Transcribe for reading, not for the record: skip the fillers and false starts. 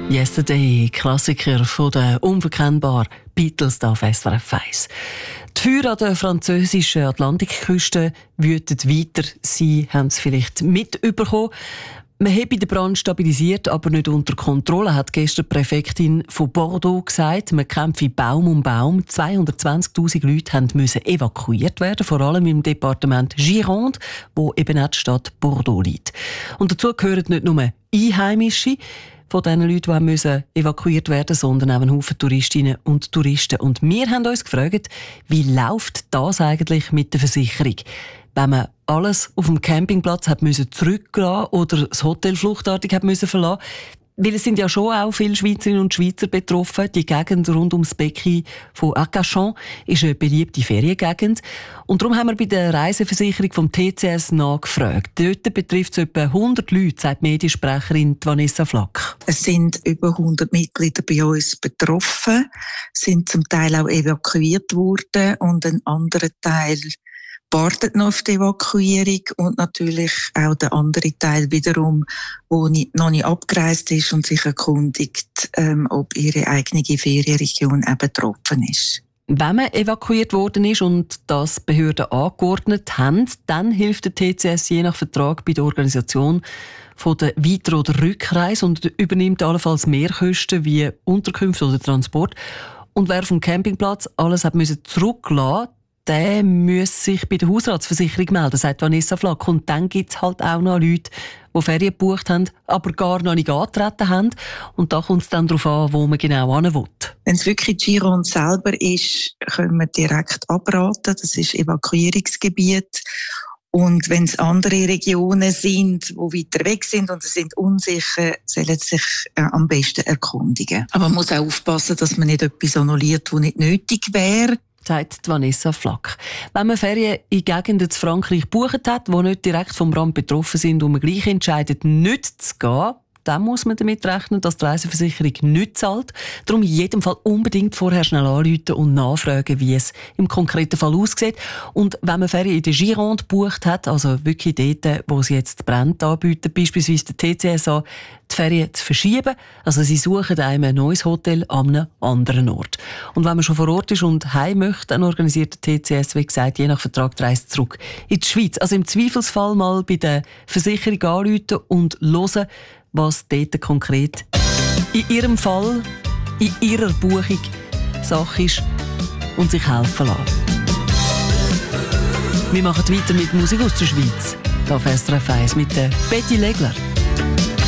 Yesterday, Klassiker von den unverkennbaren Beatles da auf SRF 1. Die Feuer an der französischen Atlantikküste wüten weiter. Sie haben es vielleicht mitbekommen. Man habe den Brand stabilisiert, aber nicht unter Kontrolle, hat gestern die Präfektin von Bordeaux gesagt. Man kämpfe Baum um Baum. 220'000 Leute mussten evakuiert werden, vor allem im Departement Gironde, wo eben auch die Stadt Bordeaux liegt. Und dazu gehören nicht nur Einheimische, von den Leuten, die evakuiert werden mussten, sondern auch ein Haufen Touristinnen und Touristen. Und wir haben uns gefragt, wie läuft das eigentlich mit der Versicherung? Wenn man alles auf dem Campingplatz hat zurücklassen oder das Hotel fluchtartig hat verlassen. Weil es sind ja schon auch viele Schweizerinnen und Schweizer betroffen. Die Gegend rund ums Becken von Arcachon ist eine beliebte Feriengegend. Und darum haben wir bei der Reiseversicherung vom TCS nachgefragt. Dort betrifft es etwa 100 Leute, sagt Mediensprecherin Vanessa Flack. Es sind über 100 Mitglieder bei uns betroffen, sind zum Teil auch evakuiert worden und ein anderer Teil wartet noch auf die Evakuierung und natürlich auch der andere Teil wiederum, der noch nicht abgereist ist und sich erkundigt, ob ihre eigene Ferienregion auch betroffen ist. Wenn man evakuiert worden ist und das Behörden angeordnet haben, dann hilft der TCS je nach Vertrag bei der Organisation von der Weiter- oder Rückreise und übernimmt allenfalls Mehrkosten wie Unterkünfte oder Transport. Und wer vom Campingplatz alles hat zurücklassen, der muss sich bei der Hausratsversicherung melden, sagt Vanessa Flack. Und dann gibt es halt auch noch Leute, die Ferien gebucht haben, aber gar noch nicht angetreten haben. Und da kommt es dann darauf an, wo man genau hin will. Wenn es wirklich Gironde selber ist, können wir direkt abraten. Das ist Evakuierungsgebiet. Und wenn es andere Regionen sind, die weiter weg sind und sie sind unsicher, sollen sie sich am besten erkundigen. Aber man muss auch aufpassen, dass man nicht etwas annulliert, was nicht nötig wäre, sagt Vanessa Flack. Wenn man Ferien in Gegenden in Frankreich gebucht hat, die nicht direkt vom Brand betroffen sind und man gleich entscheidet, nicht zu gehen, dann muss man damit rechnen, dass die Reiseversicherung nicht zahlt. Darum in jedem Fall unbedingt vorher schnell anrufen und nachfragen, wie es im konkreten Fall aussieht. Und wenn man Ferien in der Gironde gebucht hat, also wirklich dort, wo sie jetzt Brände anbieten, beispielsweise der TCS an, die Ferien zu verschieben. Also sie suchen einem ein neues Hotel an einem anderen Ort. Und wenn man schon vor Ort ist und heim möchte, dann organisiert der TCS, wie gesagt, je nach Vertrag die Reise zurück in die Schweiz. Also im Zweifelsfall mal bei der Versicherung anrufen und hören, was dort konkret in ihrem Fall, in ihrer Buchung Sache ist und sich helfen lassen. Wir machen weiter mit Musik aus der Schweiz. Hier auf SRF 1 mit der Betty Legler.